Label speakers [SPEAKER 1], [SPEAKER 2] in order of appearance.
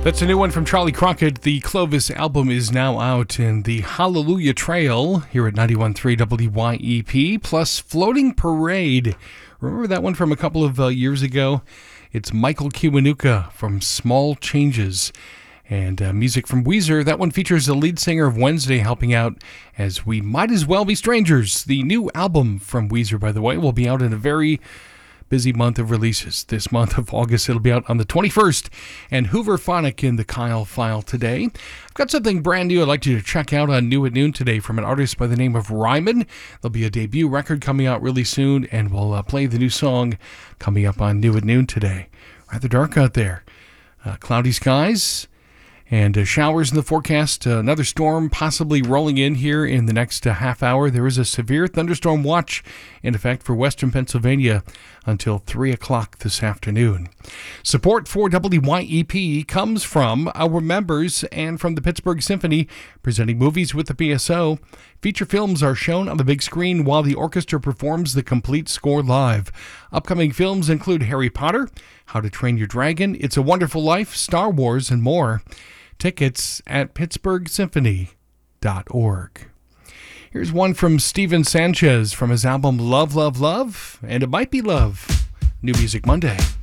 [SPEAKER 1] That's a new one from Charlie Crockett. The Clovis album is now out in the Hallelujah Trail here at 91.3 WYEP, plus Floating Parade. Remember that one from a couple of years ago? It's Michael Kiwanuka from Small Changes. And music from Weezer. That one features the lead singer of Wednesday helping out as We Might As Well Be Strangers. The new album from Weezer, by the way, will be out in a very busy month of releases. This month of August, it'll be out on the 21st. And Hoover Phonic in the Kyle file today. I've got something brand new I'd like you to check out on New at Noon today from an artist by the name of Ryman. There'll be a debut record coming out really soon, and we'll play the new song coming up on New at Noon today. Rather dark out there. Cloudy skies. And showers in the forecast, another storm possibly rolling in here in the next half hour. There is a severe thunderstorm watch in effect for western Pennsylvania until 3 o'clock this afternoon. Support for WYEP comes from our members and from the Pittsburgh Symphony, presenting movies with the PSO. Feature films are shown on the big screen while the orchestra performs the complete score live. Upcoming films include Harry Potter, How to Train Your Dragon, It's a Wonderful Life, Star Wars, and more. Tickets at pittsburghsymphony.org. Here's one from Steven Sanchez from his album Love, Love, Love, and It Might Be Love. New Music Monday.